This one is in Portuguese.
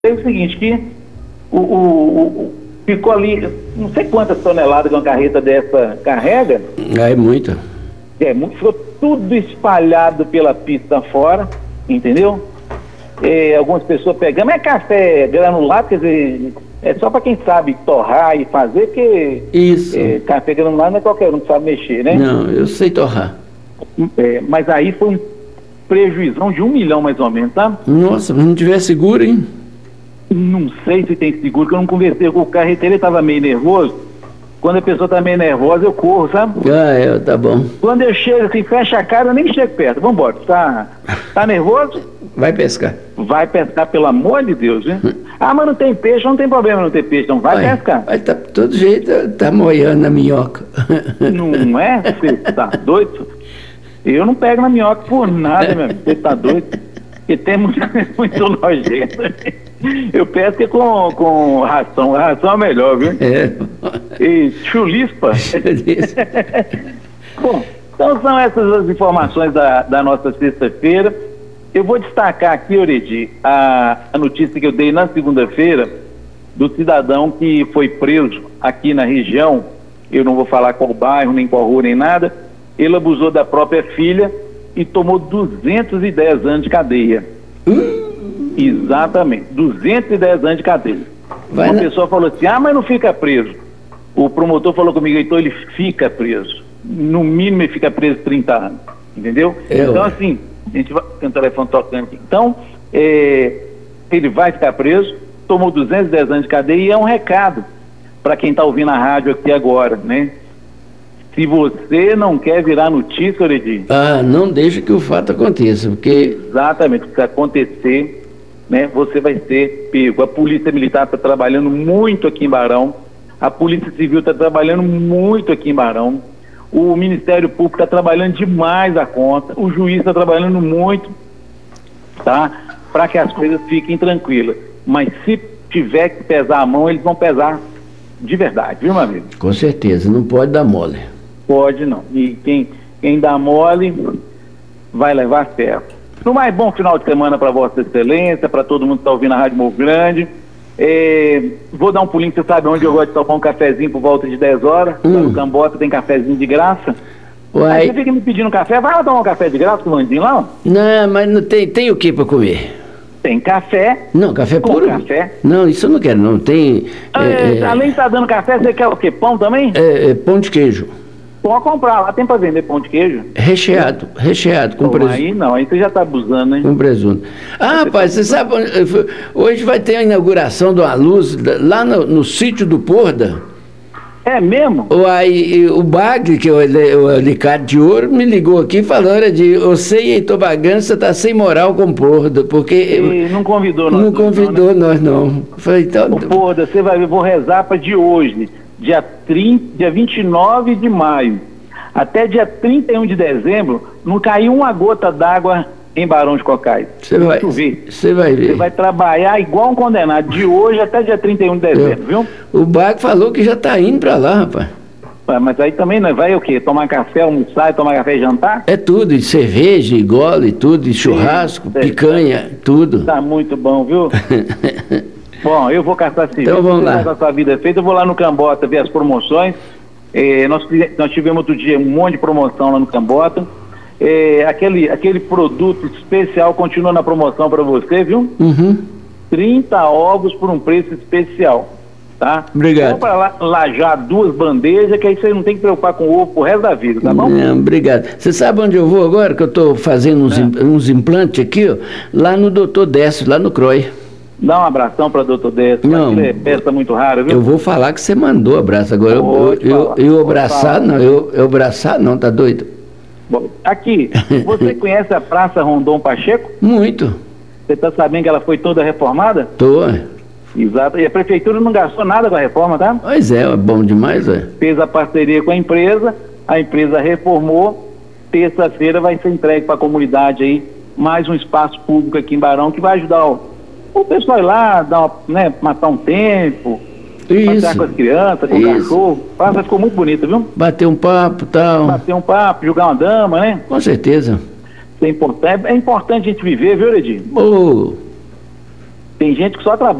é o seguinte, que ficou ali, não sei quantas toneladas que uma carreta dessa carrega. É muito. Ficou tudo espalhado pela pista fora, entendeu? Algumas pessoas pegando, é café granulado, quer dizer, é só para quem sabe torrar e fazer, porque isso. Café granulado não é qualquer um que sabe mexer, né? Não, eu sei torrar. Mas aí foi um prejuizão de 1 milhão mais ou menos, tá? Nossa, mas não tiver seguro, hein? Não sei se tem seguro, que eu não conversei com o carreteiro, ele estava meio nervoso. Quando a pessoa está meio nervosa, eu corro, sabe? Tá bom. Quando eu chego assim, fecha a cara, eu nem chego perto. Vambora, tá nervoso? Vai pescar. Vai pescar, pelo amor de Deus, hein? Mas não tem peixe, não tem problema não ter peixe, não. Vai pescar. Vai de todo jeito, tá moiando na minhoca. Não é? Você tá doido? Eu não pego na minhoca por nada, meu amigo. Você tá doido? Porque tem muito nojento. Eu pesco com ração. A ração é melhor, viu? E chulispa. Bom, então são essas as informações da nossa sexta-feira. Eu vou destacar aqui, Oredi, a notícia que eu dei na segunda-feira do cidadão que foi preso aqui na região. Eu não vou falar qual bairro, nem qual rua, nem nada. Ele abusou da própria filha e tomou 210 anos de cadeia. Exatamente, 210 anos de cadeia. Uma pessoa falou assim, mas não fica preso. O promotor falou comigo, então ele fica preso. No mínimo ele fica preso 30 anos. Entendeu? Então assim, a gente vai, tem um telefone tocando aqui. Então, ele vai ficar preso, tomou 210 anos de cadeia e é um recado para quem está ouvindo a rádio aqui agora, né? Se você não quer virar notícia, Oredi... não deixa que o fato aconteça, porque... Exatamente, se acontecer, né, você vai ser pego. A Polícia Militar está trabalhando muito aqui em Barão, a Polícia Civil está trabalhando muito aqui em Barão, o Ministério Público está trabalhando demais a conta, o juiz está trabalhando muito, tá? Para que as coisas fiquem tranquilas. Mas se tiver que pesar a mão, eles vão pesar de verdade, viu, meu amigo? Com certeza, não pode dar mole. Pode não. E quem dá mole vai levar ferro. No mais bom final de semana para Vossa Excelência, para todo mundo que está ouvindo a Rádio Morro Grande. Vou dar um pulinho, você sabe onde eu gosto de tomar um cafezinho por volta de 10 horas. Lá no Cambota tem cafezinho de graça. Aí você fica me pedindo café, vai lá tomar um café de graça com o Vandinho lá? Não, mas não tem o que para comer? Tem café. Não, café puro? Café. Não, isso eu não quero, não. Tem... além de estar dando café, você quer o quê? Pão também? Pão de queijo. Pode comprar, lá tem para vender pão de queijo. Recheado, com presunto. Aí não, aí você já está abusando, hein? Com presunto. Rapaz, você sabe, hoje vai ter a inauguração de uma luz lá no sítio do Porda. É mesmo? O Bagre, que é o alicate de ouro, me ligou aqui e falou, você e Heitor Bragança tá sem moral com o Porda, porque... não convidou nós. Não convidou nós, não. Falei, então... O Porda, você vai ver, vou rezar para de hoje, dia 29 de maio, até dia 31 de dezembro, não caiu uma gota d'água em Barão de Cocais. Você vai ver. Você vai trabalhar igual um condenado, de hoje até dia 31 de dezembro, viu? O Bagre falou que já tá indo para lá, rapaz. Mas aí também não vai o quê? Tomar café, almoçar, tomar café e jantar? É tudo, e cerveja, e gole, tudo, e churrasco, picanha, tudo. Tá muito bom, viu? Bom, eu vou caçar civil. Então vamos lá. Com a sua vida feita, eu vou lá no Cambota ver as promoções. Nós tivemos outro dia um monte de promoção lá no Cambota. Aquele produto especial continua na promoção para você, viu? 30 ovos por um preço especial, tá? Obrigado. Vou para lá já 2 bandejas, que aí você não tem que preocupar com o ovo pro resto da vida, tá bom? Não, obrigado. Você sabe onde eu vou agora, que eu estou fazendo uns implantes aqui, ó, lá no Dr. Décio, lá no CROI. Dá um abração para doutor Décio. Não, é peça muito rara, viu? Eu vou falar que você mandou abraço. Agora eu abraçar, não, eu abraçar não, tá doido? Bom, aqui, você conhece a Praça Rondon Pacheco? Muito. Você está sabendo que ela foi toda reformada? Tô. Exato, e a prefeitura não gastou nada com a reforma, tá? Pois é bom demais, Fez a parceria com a empresa reformou, terça-feira vai ser entregue para a comunidade aí, mais um espaço público aqui em Barão, que vai ajudar o pessoal ir lá, matar um tempo, passear com as crianças, com o cachorro. A praça ficou muito bonita, viu? Bater um papo e tal. Bater um papo, jogar uma dama, né? Com certeza. É importante a gente viver, viu, Oredi? Tem gente que só trabalha